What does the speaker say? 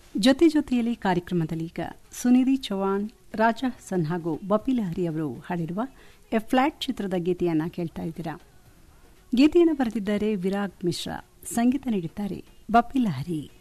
ಜೊತೆಯಲ್ಲಿ ಕಾರ್ಯಕ್ರಮದಲ್ಲಿ ಈಗ ಸುನಿಧಿ ಚೌಹಾಣ್, ರಾಜಾ ಹಸನ್ ಹಾಗೂ ಬಪ್ಪಿ ಲಹರಿ ಅವರು ಹಾಡಿರುವ ಎ ಫ್ಲಾಟ್ ಚಿತ್ರದ ಗೀತೆಯನ್ನು ಕೇಳ್ತಾ ಇದ್ದೀರಾ. ಗೀತೆಯನ್ನು ಬರೆದಿದ್ದಾರೆ ವಿರಾಗ್ ಮಿಶ್ರಾ, ಸಂಗೀತ ನೀಡಿದ್ದಾರೆ ಬಪ್ಪಿ ಲಹರಿ.